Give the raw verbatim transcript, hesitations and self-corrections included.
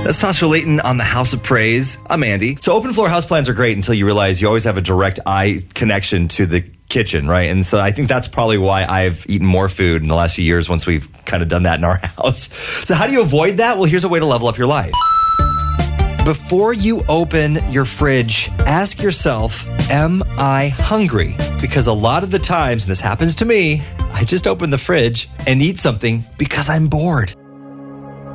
That's Tasha Layton on the House of Praise. I'm Andy. So open floor house plans are great until you realize you always have a direct eye connection to the kitchen, right? And so I think that's probably why I've eaten more food in the last few years once we've kind of done that in our house. So how do you avoid that? Well, here's a way to level up your life. Before you open your fridge, ask yourself, am I hungry? Because a lot of the times, and this happens to me, I just open the fridge and eat something because I'm bored.